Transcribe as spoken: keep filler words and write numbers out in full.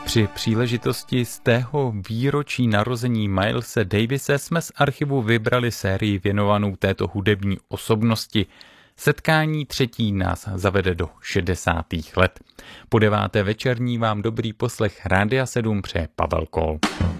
Při příležitosti z tého výročí narození Milese Davise jsme z archivu vybrali sérii věnovanou této hudební osobnosti. Setkání třetí nás zavede do šedesátých let. Po deváté večerní vám dobrý poslech Rádia sedm přeje Pavel Kol.